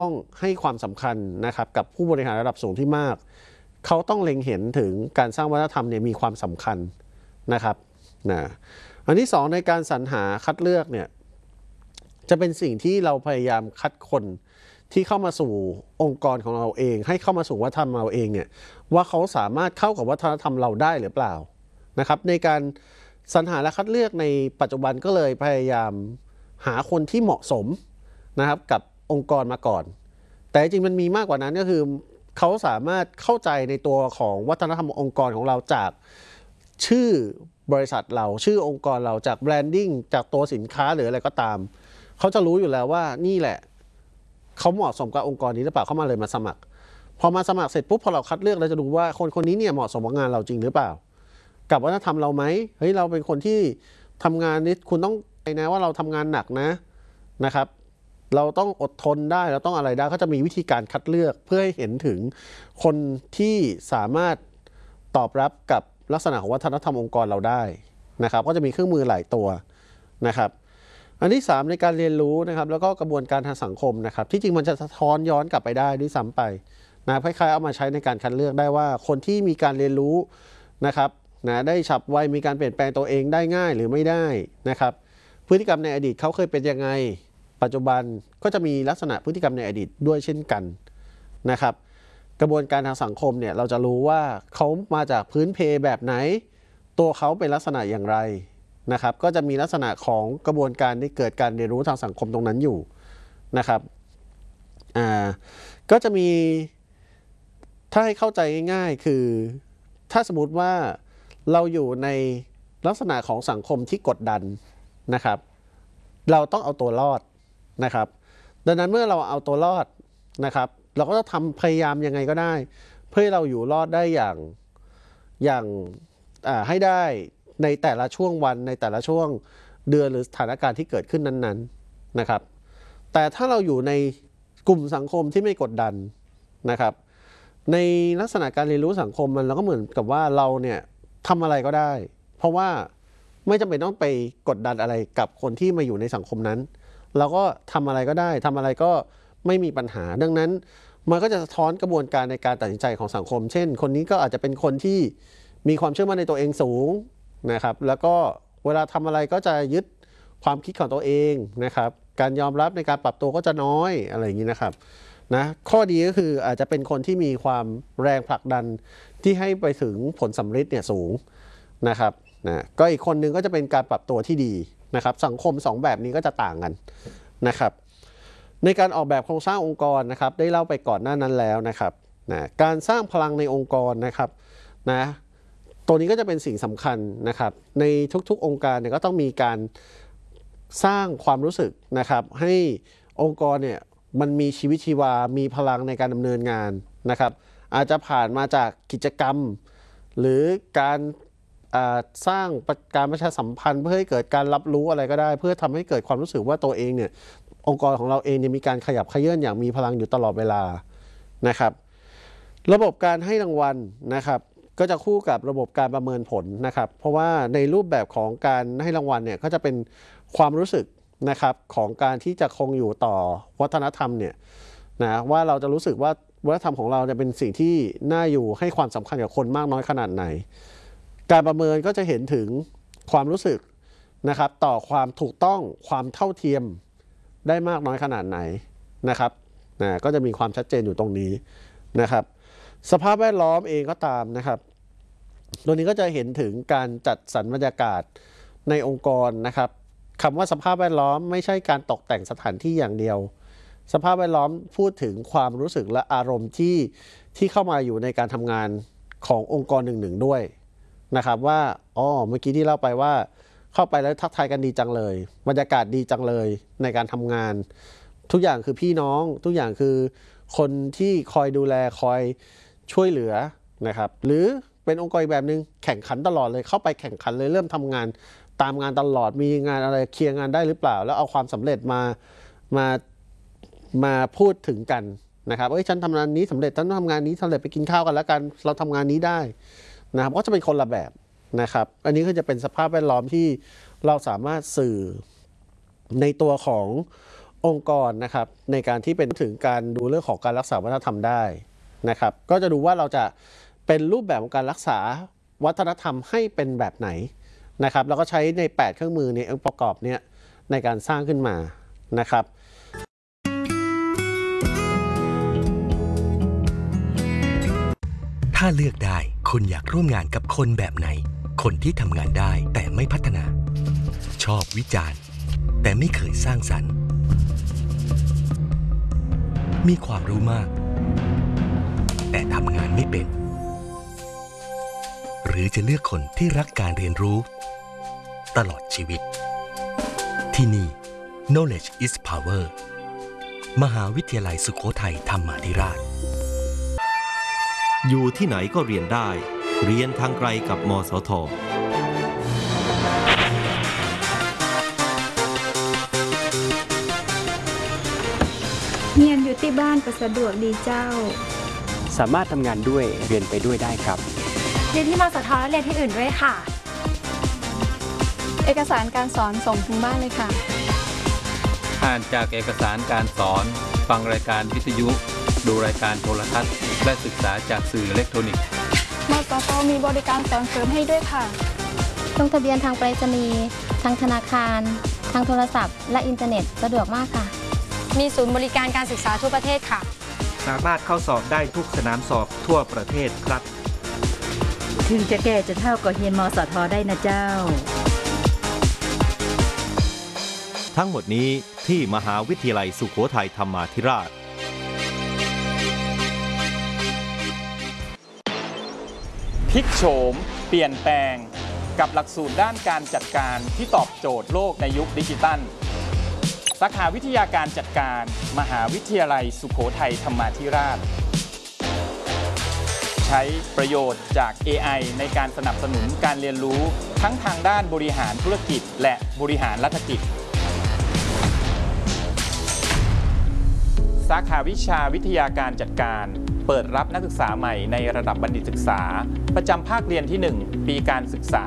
ต้องให้ความสำคัญนะครับกับผู้บริหารระดับสูงที่มากเขาต้องเล็งเห็นถึงการสร้างวัฒนธรรมเนี่ยมีความสำคัญนะครับอันที่สองในการสรรหาคัดเลือกเนี่ยจะเป็นสิ่งที่เราพยายามคัดคนที่เข้ามาสู่องค์กรของเราเองให้เข้ามาสู่วัฒนธรรมเราเองเนี่ยว่าเขาสามารถเข้ากับวัฒนธรรมเราได้หรือเปล่านะครับในการสรรหาและคัดเลือกในปัจจุบันก็เลยพยายามหาคนที่เหมาะสมนะครับกับองค์กรมาก่อนแต่จริงมันมีมากกว่านั้นก็คือเขาสามารถเข้าใจในตัวของวัฒนธรรมองค์กรของเราจากชื่อบริษัทเราชื่อองค์กรเราจากแบรนดิ้งจากตัวสินค้าหรืออะไรก็ตามเขาจะรู้อยู่แล้วว่านี่แหละเขาเหมาะสมกับองค์กรนี้หรือเปล่าเขามาเลยมาสมัครพอมาสมัครเสร็จปุ๊บพอเราคัดเลือกเราจะดูว่าคนคนนี้เนี่ยเหมาะสมกับงานเราจริงหรือเปล่ากับวัฒนธรรมเราไหมเฮ้ยเราเป็นคนที่ทำงานนี้คุณต้องใจนะว่าเราทำงานหนักนะครับเราต้องอดทนได้เราต้องอะไรได้เขาจะมีวิธีการคัดเลือกเพื่อให้เห็นถึงคนที่สามารถตอบรับกับลักษณะของวัฒนธรรมองค์กรเราได้นะครับก็จะมีเครื่องมือหลายตัวนะครับอันที่3ในการเรียนรู้นะครับแล้วก็กระบวนการทางสังคมนะครับที่จริงมันจะสะท้อนย้อนกลับไปได้ด้วยซ้ำไปนะคล้ายๆเอามาใช้ในการคัดเลือกได้ว่าคนที่มีการเรียนรู้นะครับได้ฉับไวมีการเปลี่ยนแปลงตัวเองได้ง่ายหรือไม่ได้นะครับพฤติกรรมในอดีตเขาเคยเป็นยังไงปัจจุบันก็จะมีลักษณะพฤติกรรมในอดีตด้วยเช่นกันนะครับกระบวนการทางสังคมเนี่ยเราจะรู้ว่าเขามาจากพื้นเพแบบไหนตัวเขาเป็นลักษณะอย่างไรนะครับก็จะมีลักษณะของกระบวนการที่เกิดการเรียนรู้ทางสังคมตรงนั้นอยู่นะครับก็จะมีถ้าให้เข้าใจง่ายๆคือถ้าสมมติว่าเราอยู่ในลักษณะของสังคมที่กดดันนะครับเราต้องเอาตัวรอดนะครับดังนั้นเมื่อเราเอาตัวรอดนะครับเราก็จะทำพยายามยังไงก็ได้เพื่อให้เราอยู่รอดได้อย่างให้ได้ในแต่ละช่วงวันในแต่ละช่วงเดือนหรือสถานการณ์ที่เกิดขึ้นนั้นๆนะครับแต่ถ้าเราอยู่ในกลุ่มสังคมที่ไม่กดดันนะครับในลักษณะการเรียนรู้สังคมมันเราก็เหมือนกับว่าเราเนี่ยทำอะไรก็ได้เพราะว่าไม่จำเป็นต้องไปกดดันอะไรกับคนที่มาอยู่ในสังคมนั้นเราก็ทำอะไรก็ได้ทำอะไรก็ไม่มีปัญหาดังนั้นมันก็จะสะท้อนกระบวนการในการตัดสินใจของสังคมเช่นคนนี้ก็อาจจะเป็นคนที่มีความเชื่อมั่นในตัวเองสูงนะครับแล้วก็เวลาทำอะไรก็จะยึดความคิดของตัวเองนะครับการยอมรับในการปรับตัวก็จะน้อยอะไรอย่างนี้นะครับข้อดีก็คืออาจจะเป็นคนที่มีความแรงผลักดันที่ให้ไปถึงผลสำเร็จเนี่ยสูงนะครับก็อีกคนนึงก็จะเป็นการปรับตัวที่ดีนะครับสังคม2แบบนี้ก็จะต่างกันนะครับในการออกแบบโครงสร้างองค์กรนะครับได้เล่าไปก่อนหน้านั้นแล้วนะครับการสร้างพลังในองค์กรนะครับตัวนี้ก็จะเป็นสิ่งสำคัญนะครับในทุกๆองค์การเนี่ยก็ต้องมีการสร้างความรู้สึกนะครับให้องค์กรเนี่ยมันมีชีวิตชีวามีพลังในการดำเนินงานนะครับอาจจะผ่านมาจากกิจกรรมหรือการสร้างการประชาสัมพันธ์เพื่อให้เกิดการรับรู้อะไรก็ได้เพื่อทำให้เกิดความรู้สึกว่าตัวเองเนี่ยองค์กรของเราเองเนี่ยมีการขยับเขยื้อนอย่างมีพลังอยู่ตลอดเวลานะครับระบบการให้รางวัลนะครับก็จะคู่กับระบบการประเมินผลนะครับเพราะว่าในรูปแบบของการให้รางวัลเนี่ยก็จะเป็นความรู้สึกนะครับของการที่จะคงอยู่ต่อวัฒนธรรมเนี่ยว่าเราจะรู้สึกว่าวัฒนธรรมของเราเนี่ยเป็นสิ่งที่น่าอยู่ให้ความสำคัญกับคนมากน้อยขนาดไหนการประเมินก็จะเห็นถึงความรู้สึกนะครับต่อความถูกต้องความเท่าเทียมได้มากน้อยขนาดไหนนะครับก็จะมีความชัดเจนอยู่ตรงนี้นะครับสภาพแวดล้อมเองก็ตามนะครับตัวนี้ก็จะเห็นถึงการจัดสรรบรรยากาศในองค์กรนะครับคำว่าสภาพแวดล้อมไม่ใช่การตกแต่งสถานที่อย่างเดียวสภาพแวดล้อมพูดถึงความรู้สึกและอารมณ์ที่เข้ามาอยู่ในการทำงานขององค์กรหนึ่งๆด้วยนะครับว่าเมื่อกี้ที่เล่าไปว่าเข้าไปแล้วทักทายกันดีจังเลยบรรยากาศดีจังเลยในการทำงานทุกอย่างคือพี่น้องทุกอย่างคือคนที่คอยดูแลคอยช่วยเหลือนะครับหรือเป็นองค์กรแบบนึงแข่งขันตลอดเลยเข้าไปแข่งขันเลยเริ่มทำงานตามงานตลอดมีงานอะไรเคลียร์งานได้หรือเปล่าแล้วเอาความสำเร็จมาพูดถึงกันนะครับฉันทำงานนี้สำเร็จฉันทำงานนี้สำเร็จไปกินข้าวกันแล้วกันเราทำงานนี้ได้นะครับก็จะเป็นคนละแบบนะครับอันนี้ก็จะเป็นสภาพแวดล้อมที่เราสามารถสื่อในตัวขององค์กรนะครับในการที่เป็นถึงการดูเรื่องของการรักษาวัฒนธรรมได้นะครับก็จะดูว่าเราจะเป็นรูปแบบของการรักษาวัฒนธรรมให้เป็นแบบไหนนะครับแล้วก็ใช้ใน8เครื่องมือในองค์ประกอบเนี่ยในการสร้างขึ้นมานะครับถ้าเลือกได้คุณอยากร่วมงานกับคนแบบไหนคนที่ทำงานได้แต่ไม่พัฒนาชอบวิจารณ์แต่ไม่เคยสร้างสรรค์มีความรู้มากแต่ทำงานไม่เป็นหรือจะเลือกคนที่รักการเรียนรู้ตลอดชีวิตที่นี่ Knowledge is Power มหาวิทยาลัยสุโขทัยธรรมาธิราชอยู่ที่ไหนก็เรียนได้เรียนทางไกลกับมสท. เรียนอยู่ที่บ้านก็สะดวกดีเจ้าสามารถทำงานด้วยเรียนไปด้วยได้ครับเรียนที่มสท.และเรียนที่อื่นด้วยค่ะเอกสารการสอนส่งถึงบ้านเลยค่ะอ่านจากเอกสารการสอนฟังรายการวิทยุดูรายการโทรทัศน์และศึกษาจากสื่ออิเล็กทรอนิกส์มสท.มีบริการสอนเสริมให้ด้วยค่ะลงทะเบียนทางไปรษณีย์ทางธนาคารทางโทรศัพท์และอินเทอร์เน็ตสะดวกมากค่ะมีศูนย์บริการการศึกษาทั่วประเทศค่ะสามารถเข้าสอบได้ทุกสนามสอบทั่วประเทศครับถึงจะแก่จะเท่ากับเรียนมสท.ได้นะเจ้าทั้งหมดนี้ที่มหาวิทยาลัยสุโขทัยธรรมาธิราชพลิกโฉมเปลี่ยนแปลงกับหลักสูตรด้านการจัดการที่ตอบโจทย์โลกในยุคดิจิทัลสาขาวิทยาการจัดการมหาวิทยาลัยสุโขทัยธรรมาธิราชใช้ประโยชน์จาก AI ในการสนับสนุนการเรียนรู้ทั้งทางด้านบริหารธุรกิจและบริหารรัฐกิจสาขาวิชาวิทยาการจัดการเปิดรับนักศึกษาใหม่ในระดับบัณฑิตศึกษาประจำภาคเรียนที่ 1 ปีการศึกษา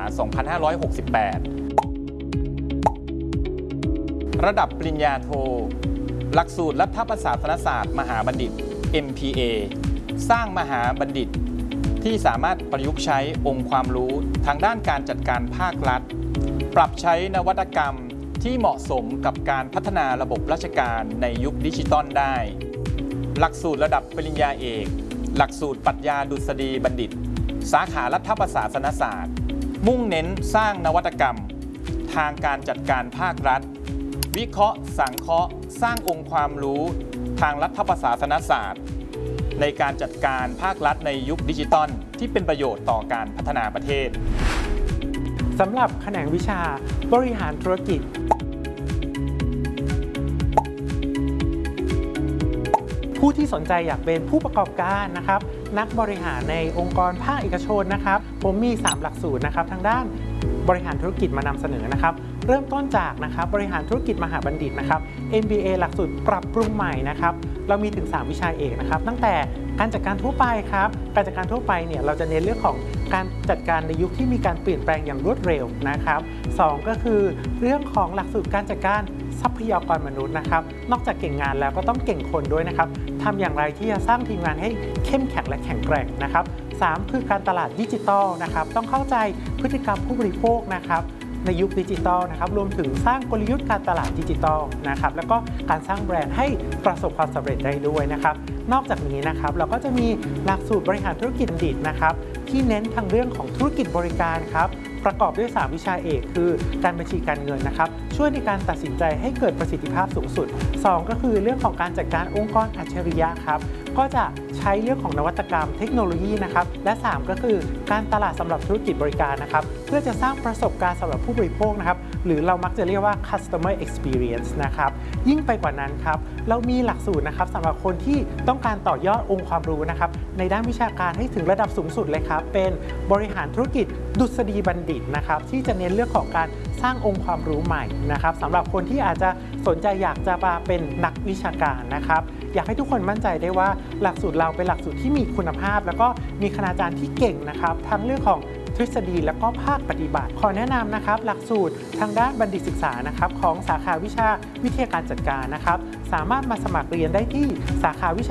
2568 ระดับปริญญาโทหลักสูตรรัฐประศาสนศาสตร์มหาบัณฑิต MPA สร้างมหาบัณฑิตที่สามารถประยุกต์ใช้องค์ความรู้ทางด้านการจัดการภาครัฐปรับใช้นวัตกรรมที่เหมาะสมกับการพัฒนาระบบราชการในยุคดิจิตอลได้หลักสูตรระดับปริญญาเอกหลักสูตรปรัชญาดุษฎีบัณฑิตสาขารัฐประศาสนศาสตร์มุ่งเน้นสร้างนวัตกรรมทางการจัดการภาครัฐวิเคราะห์สังเคราะห์สร้างองค์ความรู้ทางรัฐประศาสนศาสตร์ในการจัดการภาครัฐในยุคดิจิตอลที่เป็นประโยชน์ต่อการพัฒนาประเทศสำหรับแขนงวิชาบริหารธุรกิจผู้ที่สนใจอยากเป็นผู้ประกอบการนะครับนักบริหารในองค์กรภาคเอกชนนะครับผมมี3หลักสูตรนะครับทางด้านบริหารธุรกิจมานำเสนอนะครับเริ่มต้นจากนะครับบริหารธุรกิจมหาบัณฑิตนะครับ MBA หลักสูตรปรับปรุงใหม่นะครับเรามีถึง3วิชาเอกนะครับตั้งแต่การจัดการทั่วไปครับการจัดการทั่วไปเนี่ยเราจะเน้นเรื่องของการจัดการในยุคที่มีการเปลี่ยนแปลงอย่างรวดเร็วนะครับ2ก็คือเรื่องของหลักสูตรการจัดการทรัพยากรมนุษย์นะครับนอกจากเก่งงานแล้วก็ต้องเก่งคนด้วยนะครับทำอย่างไรที่จะสร้างทีมงานให้เข้มแข็งและแข็งแกร่งนะครับ3คือการตลาดดิจิทัลนะครับต้องเข้าใจพฤติกรรมผู้บริโภคนะครับในยุคดิจิทัลนะครับรวมถึงสร้างกลยุทธ์การตลาดดิจิทัลนะครับแล้วก็การสร้างแบรนด์ให้ประสบความสำเร็จได้ด้วยนะครับนอกจากนี้นะครับเราก็จะมีหลักสูตรบริหารธุรกิจบัณฑิตนะครับที่เน้นทางเรื่องของธุรกิจบริการครับประกอบด้วย3วิชาเอกคือการบัญชีการเงินนะครับช่วยในการตัดสินใจให้เกิดประสิทธิภาพสูงสุด2ก็คือเรื่องของการจัดการองค์กรอัจฉริยะครับก็จะใช้เรื่องของนวัตกรรมเทคโนโลยีนะครับและ3ก็คือการตลาดสำหรับธุรกิจบริการนะครับเพื่อจะสร้างประสบการณ์สำหรับผู้บริโภคนะครับหรือเรามักจะเรียกว่า customer experience นะครับยิ่งไปกว่านั้นครับเรามีหลักสูตรนะครับสำหรับคนที่ต้องการต่อยอดองค์ความรู้นะครับในด้านวิชาการให้ถึงระดับสูงสุดเลยครับเป็นบริหารธุรกิจดุษฎีบัณฑิตนะครับที่จะเน้นเรื่องของการสร้างองค์ความรู้ใหม่นะครับสำหรับคนที่อาจจะสนใจอยากจะมาเป็นนักวิชาการนะครับอยากให้ทุกคนมั่นใจได้ว่าหลักสูตรเราเป็นหลักสูตรที่มีคุณภาพแล้วก็มีคณาจารย์ที่เก่งนะครับทั้งเรื่องของทฤษฎีและก็ภาคปฏิบัติขอแนะนำนะครับหลักสูตรทางด้านบัณฑิตศึกษานะครับของสาขาวิชาวิทยาการจัดการนะครับสามารถมาสมัครเรียนได้ที่สาขาวิชา